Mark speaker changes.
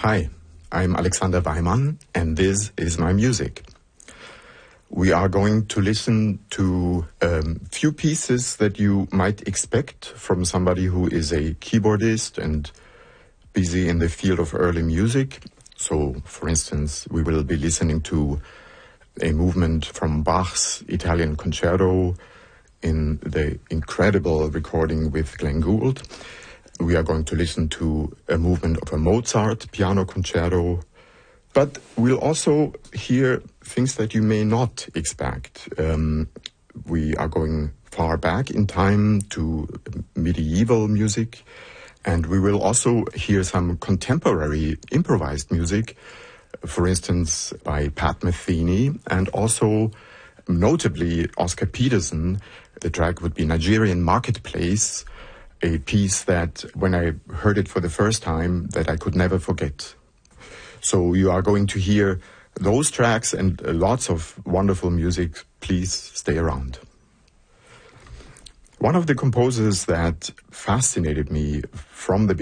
Speaker 1: Hi, I'm Alexander Weimann, and this is my music. We are going to listen to a few pieces that you might expect from somebody who is a keyboardist and busy in the field of early music. So, for instance, we will be listening to a movement from Bach's Italian Concerto in the incredible recording with Glenn Gould. We are going to listen to a movement of a Mozart piano concerto. But we'll also hear things that you may not expect. We are going far back in time to medieval music, and we will also hear some contemporary improvised music, for instance, by Pat Metheny, and also, notably, Oscar Peterson. The track would be Nigerian Marketplace, a piece that, when I heard it for the first time, that I could never forget. So you are going to hear those tracks and lots of wonderful music. Please stay around. One of the composers that fascinated me from the